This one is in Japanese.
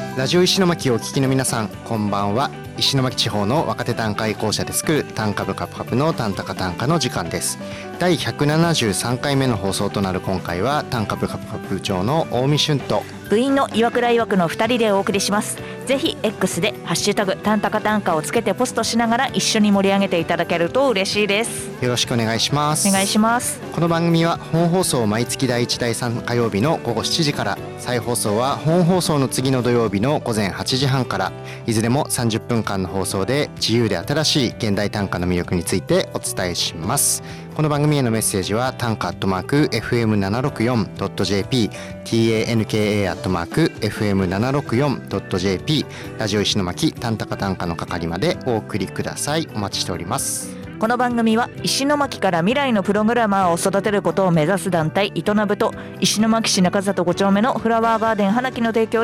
ラジオ石巻をお聞きの皆さん、こんばんは。石巻地方の若手短歌愛好者で作る短歌部カプカプの短歌短歌の時間です。第173回目の放送となる今回は、短歌部カプカプ部長の大見俊と部員の岩倉岩久の2人でお送りします。ぜひ X でハッシュタグ短歌短歌をつけてポストしながら一緒に盛り上げていただけると嬉しいです。 よろしくお願いします。 お願いします。 この番組は本放送毎月第1第3火曜日の午後7時から、再放送は本放送の次の土曜日の午前8時半から、いずれも30分間の放送で自由で新しい現代短歌の魅力についてお伝えします。この番組へのメッセージは短歌@fm764.jp、 tanka@fm764.jp、 ラジオ石巻短歌短歌の係までお送りください。お待ちしております。 この番組は石巻から未来のプログラマーを育てることを目指す団体イトナブと石巻市中里5丁目のフラワーガーデン花木の提供